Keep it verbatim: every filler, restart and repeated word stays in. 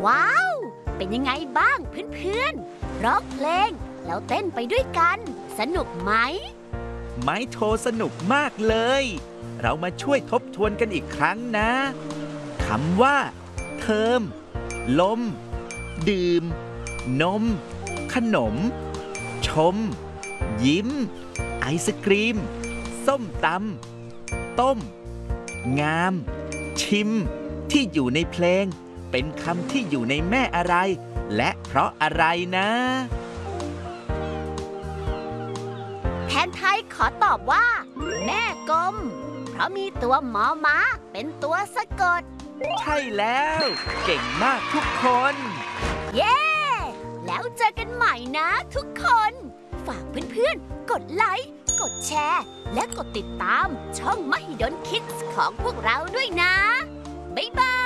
ว้าวเป็นยังไงบ้างเพื่อนๆร้องเพลงแล้วเต้นไปด้วยกันสนุกไหมไม้โทสนุกมากเลยเรามาช่วยทบทวนกันอีกครั้งนะคำว่าเทอมลมดื่มนมขนมชมยิ้มไอศกรีมส้มตำต้มงามชิมที่อยู่ในเพลงเป็นคำที่อยู่ในแม่อะไรและเพราะอะไรนะแทนไทยขอตอบว่าแม่กลมเพราะมีตัวมอม้าเป็นตัวสะกดใช่แล้วเก่งมากทุกคนเย้แล้วเจอกันใหม่นะทุกคนฝากเพื่อนๆกดไลค์กดแชร์และกดติดตามช่องมหิดลคิดส์ของพวกเราด้วยนะบ๊ายบาย